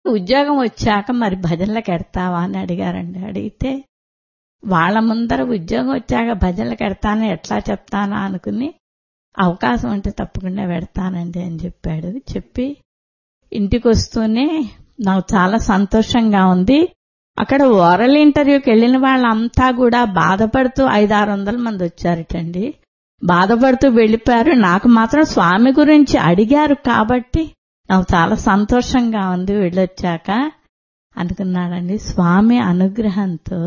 ఉద్యోగం వచ్చాక మరి భజనలకు ఎడతావా అని అడిగారండి. అడిగితే వాళ్ళ ముందర ఉద్యోగం వచ్చాక భజనలకు ఎడతానని ఎట్లా చెప్తానా అనుకుని అవకాశం అంటే తప్పకుండా పెడతానండి అని చెప్పాడు. చెప్పి ఇంటికి వస్తూనే నాకు చాలా సంతోషంగా ఉంది. అక్కడ ఓరల్ ఇంటర్వ్యూకి వెళ్లిన వాళ్ళంతా కూడా బాధపడుతూ 500-600 మంది వచ్చారటండి. బాధపడుతూ వెళ్లిపోయారు. నాకు మాత్రం స్వామి గురించి అడిగారు కాబట్టి నాకు చాలా సంతోషంగా ఉంది వెళ్ళొచ్చాక అనుకున్నాడండి. స్వామి అనుగ్రహంతో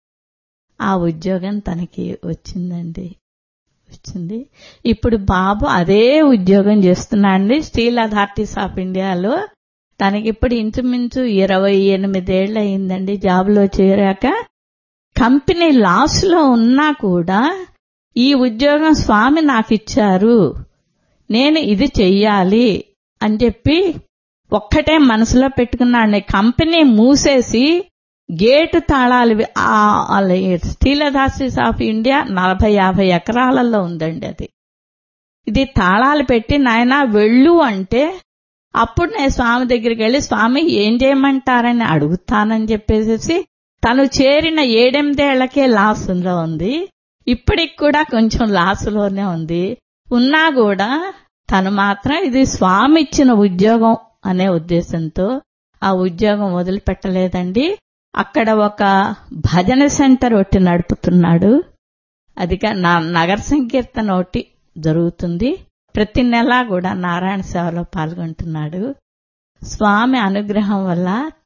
ఆ ఉద్యోగం తనకి వచ్చిందండి. వచ్చింది. ఇప్పుడు బాబు అదే ఉద్యోగం చేస్తున్నాడండి స్టీల్ అథారిటీస్ ఆఫ్ ఇండియాలో. తనకిప్పుడు ఇంచుమించు 28 ఏళ్ళు అయిందండి జాబ్లో చేరాక. కంపెనీ లాస్ లో ఉన్నా కూడా ఈ ఉద్యోగం స్వామి నాకిచ్చారు, నేను ఇది చెయ్యాలి అని చెప్పి ఒక్కటే మనసులో పెట్టుకున్నాడు. కంపెనీ మూసేసి గేటు తాళాలు స్టీల్ అథారిటీస్ ఆఫ్ ఇండియా 40-50 ఎకరాలలో ఉందండి. అది ఇది తాళాలు పెట్టి నాయనా వెళ్ళు అంటే అప్పుడు నేను స్వామి దగ్గరికి వెళ్లి స్వామి ఏం చేయమంటారని అడుగుతానని చెప్పేసి తను చేరిన 7-8 ఏళ్లకే లాస్లో ఉంది. ఇప్పటికి కూడా కొంచెం లాస్లోనే ఉంది. ఉన్నా కూడా తను మాత్రం ఇది స్వామి ఇచ్చిన ఉద్యోగం అనే ఉద్దేశంతో ఆ ఉద్యోగం వదిలిపెట్టలేదండి. అక్కడ ఒక భజన సెంటర్ ఒకటి నడుపుతున్నాడు. అది నగర సంకీర్తన ఒకటి జరుగుతుంది. ప్రతి నెలా కూడా నారాయణ సేవలో పాల్గొంటున్నాడు. స్వామి అనుగ్రహం వల్ల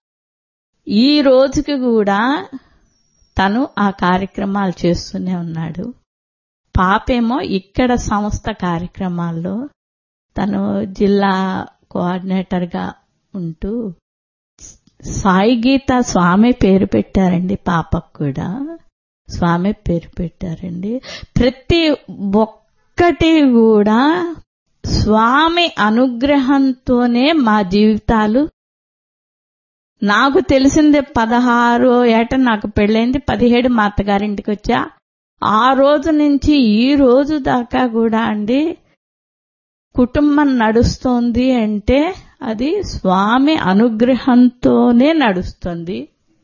ఈ రోజుకి కూడా తను ఆ కార్యక్రమాలు చేస్తూనే ఉన్నాడు. పాపేమో ఇక్కడ సంస్థ కార్యక్రమాల్లో తను జిల్లా కోఆర్డినేటర్గా ఉంటూ సాయి గీత స్వామి పేరు పెట్టారండి. పాపకు కూడా స్వామి పేరు పెట్టారండి. ప్రతి ఒక్కటి కూడా స్వామి అనుగ్రహంతోనే మా జీవితాలు. నాకు తెలిసిందే 16 ఏట నాకు పెళ్ళైంది, 17 మా అత్తగారింటికి వచ్చా. ఆ రోజు నుంచి ఈ రోజు దాకా కూడా అండి కుటుంబం నడుస్తోంది అంటే అది స్వామి అనుగ్రహంతోనే నడుస్తుంది.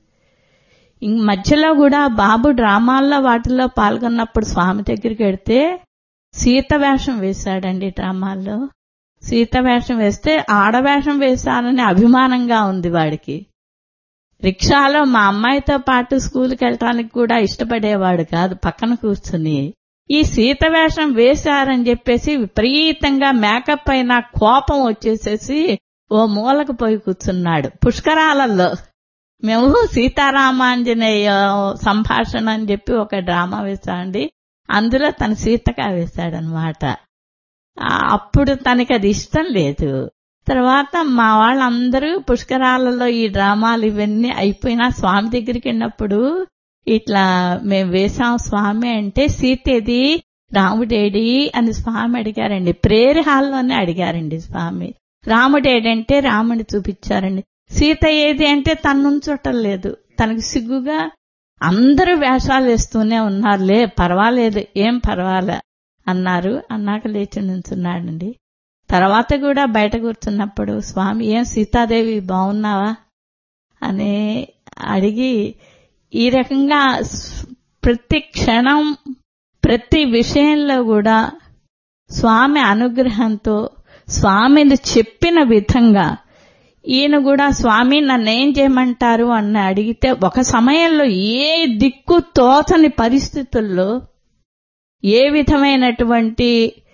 మధ్యలో కూడా బాబు డ్రామాల్లో వాటిల్లో పాల్గొన్నప్పుడు స్వామి దగ్గరికి వెడితే సీత వేషం వేశాడండి. డ్రామాల్లో సీత వేషం వేస్తే ఆడవేషం వేశానని అభిమానంగా ఉంది వాడికి. రిక్షాలో మా అమ్మాయితో పాటు స్కూల్కి వెళ్ళటానికి కూడా ఇష్టపడేవాడు కాదు. పక్కన కూర్చుని ఈ సీత వేషం వేశారని చెప్పేసి విపరీతంగా మేకప్ అయిన కోపం వచ్చేసేసి ఓ మూలకు పోయి కూర్చున్నాడు. పుష్కరాలలో మేము సీతారామాంజనేయ సంభాషణ అని చెప్పి ఒక డ్రామా వేశాండి. అందులో తను సీతగా వేశాడనమాట. అప్పుడు తనకి అది ఇష్టం లేదు. తర్వాత మా వాళ్ళందరూ పుష్కరాలలో ఈ డ్రామాలు ఇవన్నీ అయిపోయినా స్వామి దగ్గరికి వెళ్ళినప్పుడు ఇట్లా మేము వేశాం స్వామి అంటే సీతేది రాముడేడి అని స్వామి అడిగారండి. ప్రేయర్ హాల్లోనే అడిగారండి స్వామి. రాముడేడంటే రాముని చూపించారండి. సీత ఏది అంటే తన్నుంచటం లేదు. తనకు సిగ్గుగా అందరూ వేషాలు వేస్తూనే ఉన్నారులే, పర్వాలేదు, ఏం పర్వాలే అన్నారు. అన్నాక లేచి నుంచున్నాడండి. తర్వాత కూడా బయట కూర్చున్నప్పుడు స్వామి ఏం సీతాదేవి బాగున్నావా అని అడిగి ఈ రకంగా ప్రతి క్షణం ప్రతి విషయంలో కూడా స్వామి అనుగ్రహంతో స్వామిని చెప్పిన విధంగా ఈయన కూడా స్వామి నన్నేం చేయమంటారు అని అడిగితే ఒక సమయంలో ఏ దిక్కు తోచని పరిస్థితుల్లో ఏ విధమైనటువంటి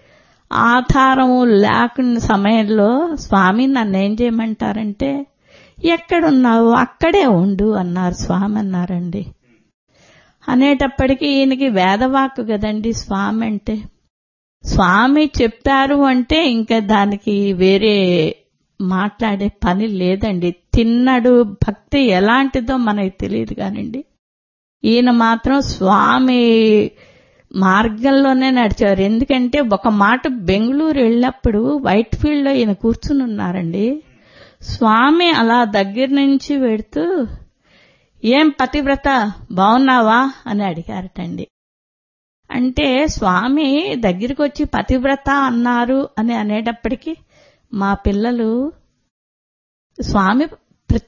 ఆధారము లేకున్న సమయంలో స్వామి నన్నేం చేయమంటారంటే ఎక్కడున్నావు అక్కడే ఉండు అన్నారు స్వామి అన్నారండి. అనేటప్పటికీ ఈయనకి వేదవాక్కు కదండి స్వామి అంటే. స్వామి చెప్తారు అంటే ఇంకా దానికి వేరే మాట్లాడే పని లేదండి. తిన్నడు భక్తి ఎలాంటిదో మనకి తెలియదు కానండి. ఈయన మాత్రం స్వామి మార్గంలోనే నడిచారు. ఎందుకంటే ఒక మాట బెంగళూరు వెళ్ళినప్పుడు వైట్ ఫీల్డ్ లో ఈయన కూర్చుని ఉన్నారండి. స్వామి అలా దగ్గర నుంచి వెడుతూ ఏం పతివ్రత బాగున్నావా అని అడిగారటండి. అంటే స్వామి దగ్గరికి వచ్చి పతివ్రత అన్నారు అని అనేటప్పటికీ మా పిల్లలు స్వామి